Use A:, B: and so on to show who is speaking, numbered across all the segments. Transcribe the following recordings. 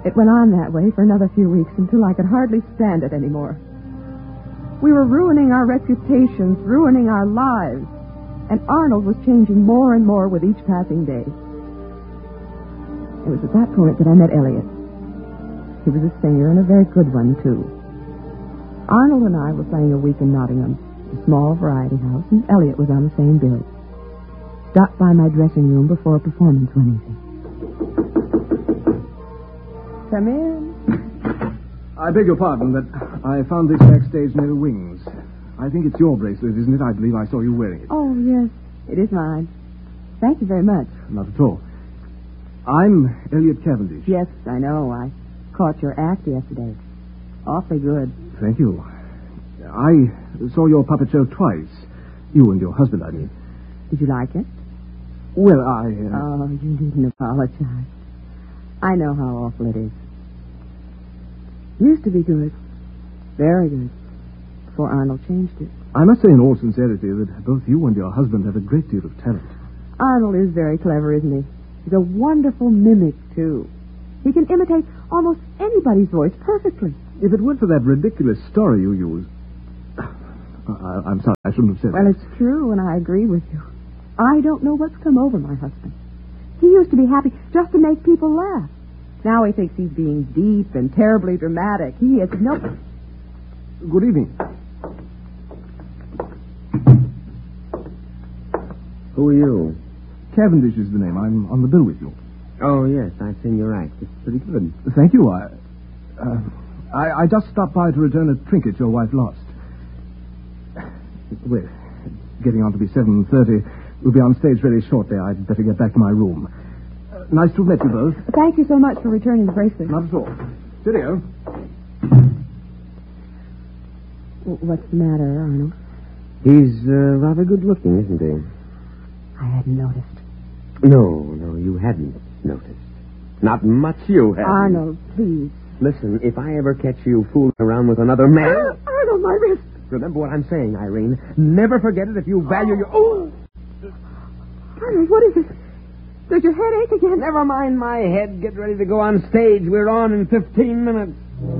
A: It went on that way for another few weeks until I could hardly stand it anymore. We were ruining our reputations, ruining our lives, and Arnold was changing more and more with each passing day. It was at that point that I met Elliot. He was a singer and a very good one, too. Arnold and I were playing a week in Nottingham, a small variety house, and Elliot was on the same bill. Stopped by my dressing room before a performance one evening. Come in.
B: I beg your pardon, but I found this backstage near the wings. I think it's your bracelet, isn't it? I believe I saw you wearing it.
A: Oh, yes. It is mine. Thank you very much.
B: Not at all. I'm Elliot Cavendish.
A: Yes, I know. I caught your act yesterday. Awfully good.
B: Thank you. I saw your puppet show twice. You and your husband, I mean.
A: Did you like it?
B: Well,
A: Oh, you needn't apologize. I know how awful it is. Used to be good. Very good. Before Arnold changed it.
B: I must say in all sincerity that both you and your husband have a great deal of talent.
A: Arnold is very clever, isn't he? He's a wonderful mimic, too. He can imitate almost anybody's voice perfectly.
B: If it weren't for that ridiculous story you used... I'm sorry, I shouldn't have said that.
A: Well, it's true, and I agree with you. I don't know what's come over my husband. He used to be happy just to make people laugh. Now he thinks he's being deep and terribly dramatic. He is no...
B: Good evening.
C: Who are you?
B: Cavendish is the name. I'm on the bill with you.
C: Oh, yes, I've seen your act. It's pretty good.
B: Thank you. I just stopped by to return a trinket your wife lost. Well, it's getting on to be 7:30. We'll be on stage very shortly. I'd better get back to my room. Nice to have met you both.
A: Thank you so much for returning the bracelet.
B: Not at all. Cheerio.
A: What's the matter, Arnold?
C: He's rather good looking, isn't he?
A: I hadn't noticed.
C: No, you hadn't noticed. Not much you hadn't.
A: Arnold, please.
C: Listen, if I ever catch you fooling around with another man...
A: Arnold, my wrist.
C: Remember what I'm saying, Irene. Never forget it if you value your... Oh!
A: Arnold, what is it? Does your head ache again?
C: Never mind my head. Get ready to go on stage. We're on in 15 minutes.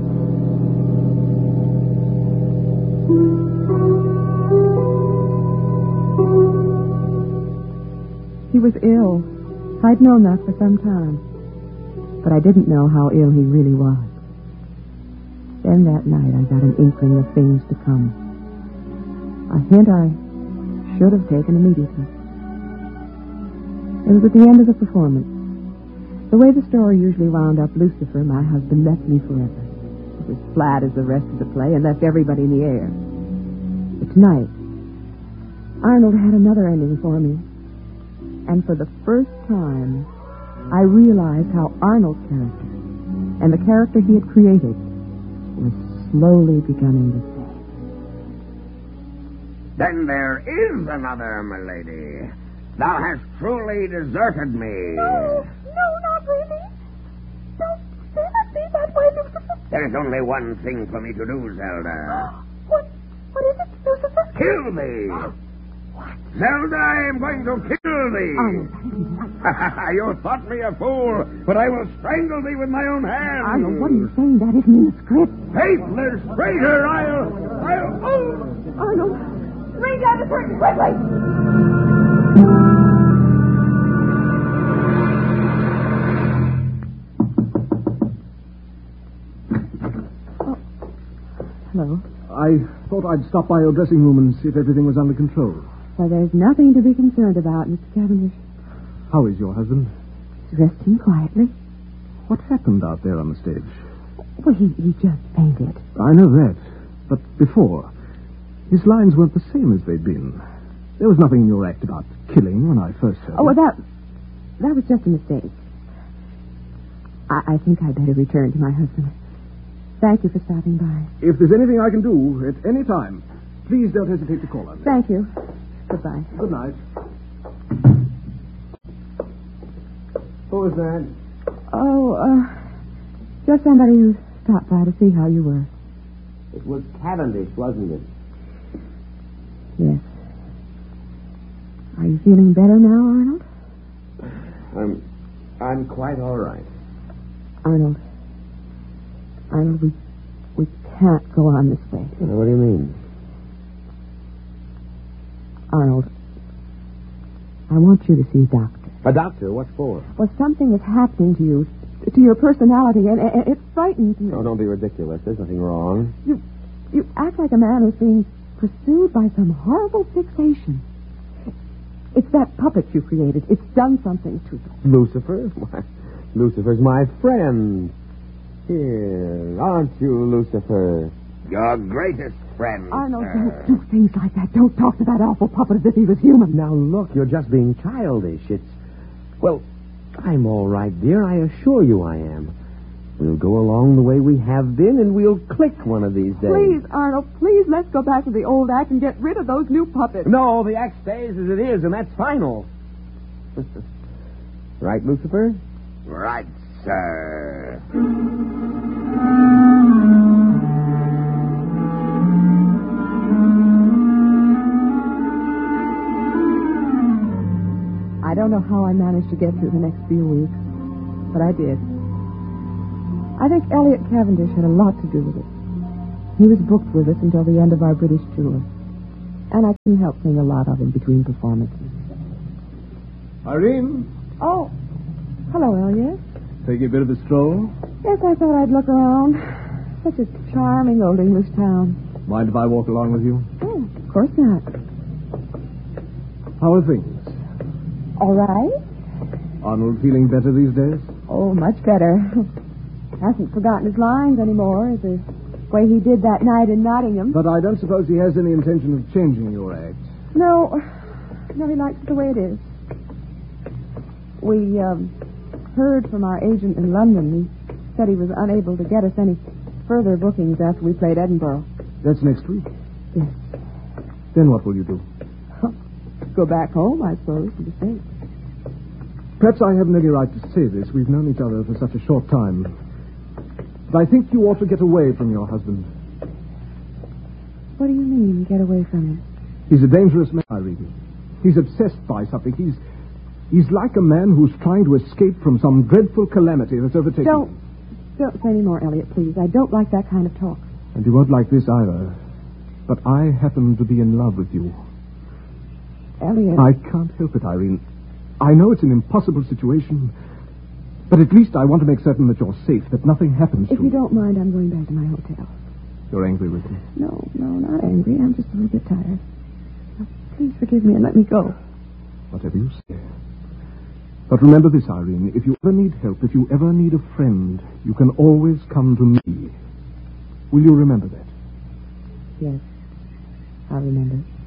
A: He was ill. I'd known that for some time. But I didn't know how ill he really was. Then that night I got an inkling of things to come. A hint I should have taken immediately. It was at the end of the performance. The way the story usually wound up, Lucifer, my husband, left me forever. It was flat as the rest of the play and left everybody in the air. But tonight, Arnold had another ending for me. And for the first time, I realized how Arnold's character and the character he had created was slowly beginning to fade.
D: Then there is another, my lady. Thou hast truly deserted me.
E: No, not really. Don't say that way, Lucifer.
D: There is only one thing for me to do, Zelda.
E: What is it, Lucifer?
D: Kill thee.
E: What?
D: Zelda, I am going to kill thee. You thought me a fool, but I will strangle thee with my own hands.
A: Arnold, what are you saying? That isn't in the script.
D: Faithless traitor, I'll...
E: Oh! Arnold, bring down the curtain quickly.
A: Hello.
B: I thought I'd stop by your dressing room and see if everything was under control.
A: Well, there's nothing to be concerned about, Mr. Cavendish.
B: How is your husband?
A: He's resting quietly.
B: What happened out there on the stage?
A: Well, he just fainted.
B: I know that. But before, his lines weren't the same as they'd been. There was nothing in your act about killing when I first heard
A: Oh, well,
B: it.
A: that was just a mistake. I think I'd better return to my husband. Thank you for stopping by.
B: If there's anything I can do at any time, please don't hesitate to call on me.
A: Thank you. Goodbye.
B: Good night.
C: Who was that?
A: Oh, just somebody who stopped by to see how you were.
C: It was Cavendish, wasn't it?
A: Yes. Are you feeling better now, Arnold?
C: I'm quite all right.
A: Arnold, Arnold, we can't go on this way.
C: What do you mean?
A: Arnold, I want you to see a doctor.
C: A doctor? What for?
A: Well, something is happening to you, to your personality, and it frightens me.
C: Oh, don't be ridiculous. There's nothing wrong.
A: You act like a man who's being pursued by some horrible fixation. It's that puppet you created. It's done something to you.
C: Lucifer? Why, Lucifer's my friend. Here, aren't you, Lucifer?
D: Your greatest friend.
A: Arnold,
D: sir.
A: don't do things like that. Don't talk to that awful puppet as if he was human.
C: Now, look, you're just being childish. Well, I'm all right, dear. I assure you I am. We'll go along the way we have been, and we'll click one of these days.
A: Please, Arnold, please, let's go back to the old act and get rid of those new puppets.
C: No, the act stays as it is, and that's final. Right, Lucifer?
D: Right, sir.
A: I don't know how I managed to get through the next few weeks, but I did. I think Elliot Cavendish had a lot to do with it. He was booked with us until the end of our British tour, and I couldn't help seeing a lot of him between performances.
B: Irene,
A: Oh, hello, Elliot.
B: take a bit of a stroll.
A: Yes, I thought I'd look around. Such a charming old English town.
B: Mind if I walk along with you?
A: Oh, of course not.
B: How are things?
A: All right.
B: Arnold feeling better these days?
A: Oh, much better. Hasn't forgotten his lines anymore, the way he did that night in Nottingham.
B: But I don't suppose he has any intention of changing your act.
A: No, he likes it the way it is. We heard from our agent in London. He said he was unable to get us any further bookings after we played Edinburgh.
B: That's next week.
A: Yes.
B: Then what will you do?
A: Go back home, I suppose, to the States.
B: Perhaps I haven't any right to say this. We've known each other for such a short time. But I think you ought to get away from your husband.
A: What do you mean, get away from him?
B: He's a dangerous man, Irene. He's obsessed by something. He's like a man who's trying to escape from some dreadful calamity that's overtaken him.
A: Don't say any more, Elliot, please. I don't like that kind of talk.
B: And you won't like this either. But I happen to be in love with you.
A: Elliot.
B: I can't help it, Irene. I know it's an impossible situation, but at least I want to make certain that you're safe, that nothing happens to you.
A: If you don't mind, I'm going back to my hotel.
B: You're angry with me.
A: No, not angry. I'm just a little bit tired. Now, please forgive me and let me go.
B: Whatever you say. But remember this, Irene. If you ever need help, if you ever need a friend, you can always come to me. Will you remember that?
A: Yes, I'll remember.